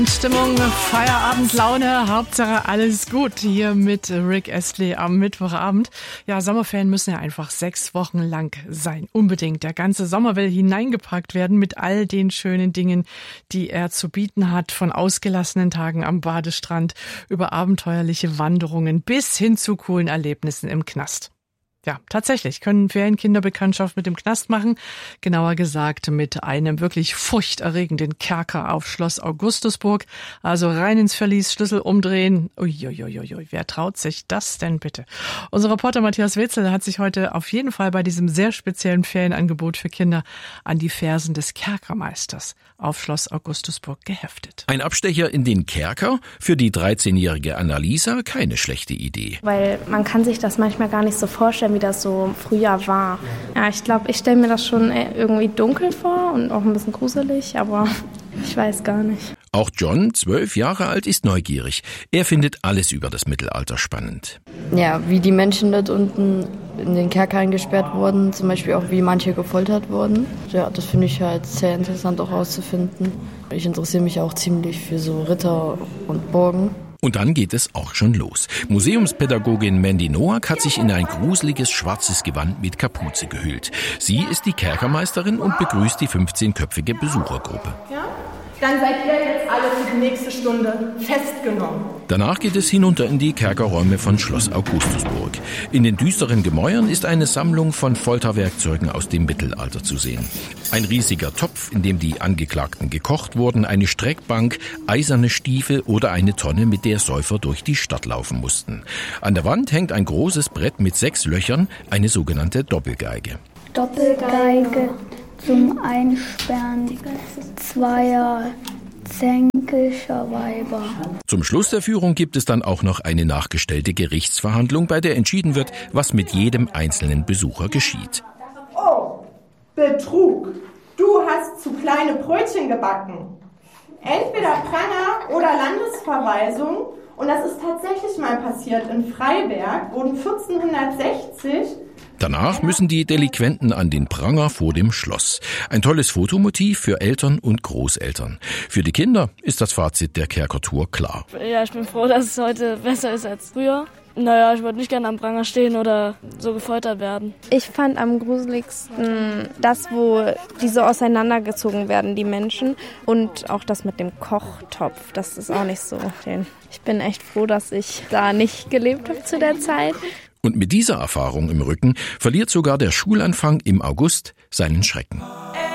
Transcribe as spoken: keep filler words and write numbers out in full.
Stimmung, Feierabendlaune, Hauptsache alles gut hier mit Rick Astley am Mittwochabend. Ja, Sommerferien müssen ja einfach sechs Wochen lang sein. Unbedingt. Der ganze Sommer will hineingepackt werden mit all den schönen Dingen, die er zu bieten hat. Von ausgelassenen Tagen am Badestrand über abenteuerliche Wanderungen bis hin zu coolen Erlebnissen im Knast. Ja, tatsächlich können Ferienkinder Bekanntschaft mit dem Knast machen. Genauer gesagt mit einem wirklich furchterregenden Kerker auf Schloss Augustusburg. Also rein ins Verlies, Schlüssel umdrehen. Uiuiuiui, wer traut sich das denn bitte? Unser Reporter Matthias Wetzel hat sich heute auf jeden Fall bei diesem sehr speziellen Ferienangebot für Kinder an die Fersen des Kerkermeisters auf Schloss Augustusburg geheftet. Ein Abstecher in den Kerker? Für die dreizehnjährige Annalisa keine schlechte Idee. Weil man kann sich das manchmal gar nicht so vorstellen, wie das so früher war. Ja, ich glaube, ich stelle mir das schon irgendwie dunkel vor und auch ein bisschen gruselig, aber ich weiß gar nicht. Auch John, zwölf Jahre alt, ist neugierig. Er findet alles über das Mittelalter spannend. Ja, wie die Menschen dort unten in den Kerker eingesperrt wurden, zum Beispiel auch wie manche gefoltert wurden. Ja, das finde ich halt sehr interessant auch rauszufinden. Ich interessiere mich auch ziemlich für so Ritter und Burgen. Und dann geht es auch schon los. Museumspädagogin Mandy Noack hat sich in ein gruseliges schwarzes Gewand mit Kapuze gehüllt. Sie ist die Kerkermeisterin und begrüßt die fünfzehnköpfige Besuchergruppe. Ja? Dann seid ihr jetzt alle für die nächste Stunde festgenommen. Danach geht es hinunter in die Kerkerräume von Schloss Augustusburg. In den düsteren Gemäuern ist eine Sammlung von Folterwerkzeugen aus dem Mittelalter zu sehen. Ein riesiger Topf, in dem die Angeklagten gekocht wurden, eine Streckbank, eiserne Stiefel oder eine Tonne, mit der Säufer durch die Stadt laufen mussten. An der Wand hängt ein großes Brett mit sechs Löchern, eine sogenannte Doppelgeige. Doppelgeige zum Einsperren zweier zänkischer Weiber. Zum Schluss der Führung gibt es dann auch noch eine nachgestellte Gerichtsverhandlung, bei der entschieden wird, was mit jedem einzelnen Besucher geschieht. Oh, Betrug. Du hast zu kleine Brötchen gebacken. Entweder Pranger oder Landesverweisung. Und das ist tatsächlich mal passiert. In Freiberg wurden vierzehnhundertsechzig... Danach müssen die Delinquenten an den Pranger vor dem Schloss. Ein tolles Fotomotiv für Eltern und Großeltern. Für die Kinder ist das Fazit der Kerkertour klar. Ja, ich bin froh, dass es heute besser ist als früher. Naja, ich würde nicht gerne am Pranger stehen oder so gefoltert werden. Ich fand am gruseligsten das, wo die so auseinandergezogen werden, die Menschen. Und auch das mit dem Kochtopf, das ist auch nicht so schön. Ich bin echt froh, dass ich da nicht gelebt habe zu der Zeit. Und mit dieser Erfahrung im Rücken verliert sogar der Schulanfang im August seinen Schrecken.